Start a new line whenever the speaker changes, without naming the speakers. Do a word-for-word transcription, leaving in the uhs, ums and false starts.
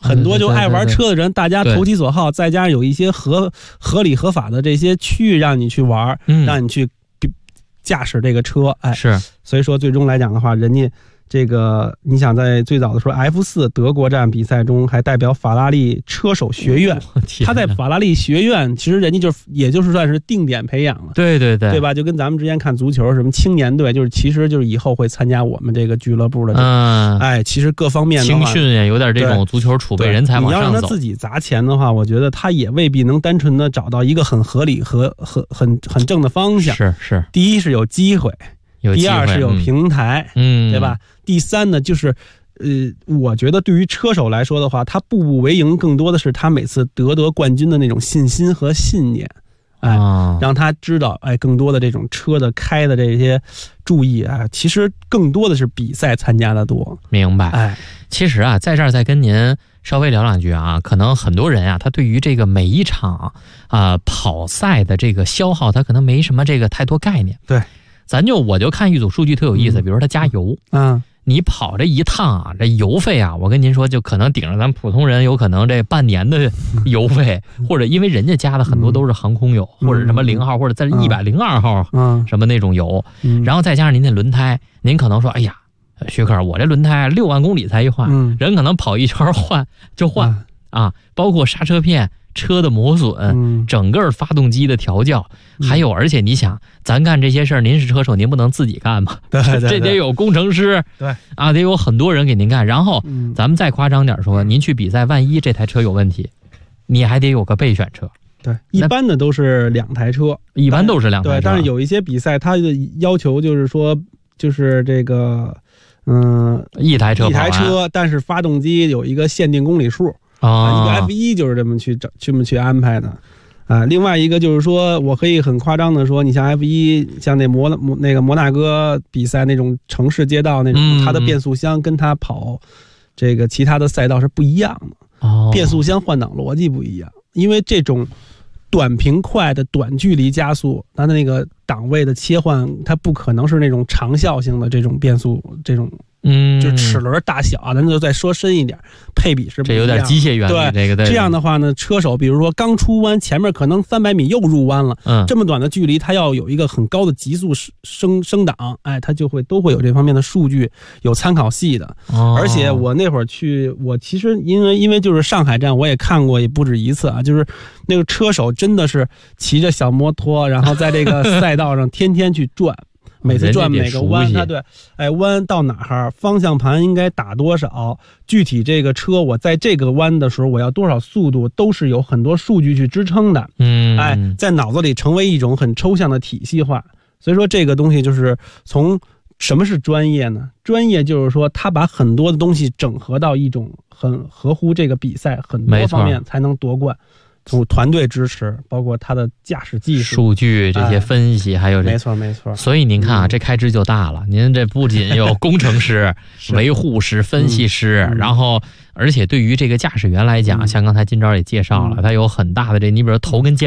很多就爱玩车的人，大家投其所好，再加上有一些合合理合法的这些区域让你去玩，嗯、让你去驾驶这个车，哎，是，所以说最终来讲的话，人家。这个你想在最早的时候 F 四 德国站比赛中还代表法拉利车手学院，他在法拉利学院其实人家就也就是算是定点培养了，对对对，对吧？就跟咱们之前看足球什么青年队，就是其实就是以后会参加我们这个俱乐部的，嗯，哎，其实各方面的青训也有点这种足球储备人才往上走。你要让他自己砸钱的话，我觉得他也未必能单纯的找到一个很合理和很很很正的方向。是是，第一是有机会。第二是有平台，嗯，对吧？第三呢，就是，呃，我觉得对于车手来说的话，他步步为营，更多的是他每次得得冠军的那种信心和信念，哎，哦、让他知道，哎，更多的这种车的开的这些注意啊，其实更多的是比赛参加的多。明白，哎，其实啊，在这儿再跟您稍微聊两句啊，可能很多人啊，他对于这个每一场啊、呃、跑赛的这个消耗，他可能没什么这个太多概念，对。咱就我就看一组数据特有意思，比如说他加油，嗯，你跑这一趟啊，这油费啊，我跟您说就可能顶着咱普通人有可能这半年的油费，或者因为人家加的很多都是航空油，或者什么零号或者在一百零二号，嗯，什么那种油，然后再加上您那轮胎，您可能说，哎呀，徐克，我这轮胎六万公里才一换，人可能跑一圈换就换啊，包括刹车片。车的磨损、嗯，整个发动机的调教，嗯、还有，而且你想，咱干这些事儿，您是车手，您不能自己干嘛？对对对，这得有工程师，对啊，得有很多人给您干。然后，嗯、咱们再夸张点说，您去比赛，万一这台车有问题，你还得有个备选车。对，一般的都是两台车，一般都是两台车。对，但是有一些比赛，它的要求就是说，就是这个，嗯，一台车，一台车，但是发动机有一个限定公里数。啊，一个 F 一 就是这么去找这么去安排的，啊，另外一个就是说，我可以很夸张的说，你像 F 一，像那摩摩那个摩纳哥比赛那种城市街道那种，嗯、它的变速箱跟它跑这个其他的赛道是不一样的，哦，变速箱换挡逻辑不一样，因为这种短平快的短距离加速，它的那个档位的切换，它不可能是那种长效性的这种变速这种。嗯，就齿轮大小啊，咱就再说深一点，配比是不一样，这有点机械原理。对，这个对。这样的话呢，车手比如说刚出弯，前面可能三百米又入弯了，嗯，这么短的距离，它要有一个很高的极速升升档，哎，它就会都会有这方面的数据，有参考系的。哦。而且我那会儿去，我其实因为因为就是上海站，我也看过也不止一次啊，就是那个车手真的是骑着小摩托，然后在这个赛道上天天去转。每次转每个弯，它对，哎，弯到哪儿，方向盘应该打多少，具体这个车我在这个弯的时候我要多少速度，都是有很多数据去支撑的。嗯，哎，在脑子里成为一种很抽象的体系化。所以说这个东西就是从什么是专业呢？专业就是说他把很多的东西整合到一种很合乎这个比赛很多方面才能夺冠。从团队支持，包括他的驾驶技术、数据这些分析，哎、还有这没错没错。所以您看啊，嗯、这开支就大了。您这不仅有工程师、维护师、分析师，嗯、然后而且对于这个驾驶员来讲，嗯、像刚才金钊也介绍了，嗯、他有很大的这，你比如头跟肩。